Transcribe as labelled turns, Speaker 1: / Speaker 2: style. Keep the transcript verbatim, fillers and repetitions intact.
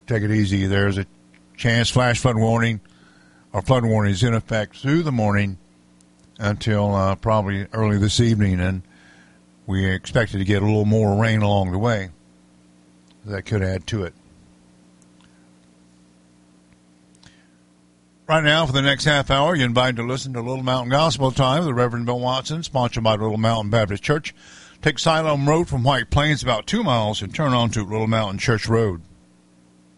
Speaker 1: take it easy. There's a chance flash flood warning or flood warning is in effect through the morning until uh, probably early this evening, and we expected to get a little more rain along the way. That could add to it. Right now, for the next half hour, you're invited to listen to Little Mountain Gospel Time with the Reverend Bill Watson, sponsored by Little Mountain Baptist Church. Take Siloam Road from White Plains about two miles and turn on to Little Mountain Church Road.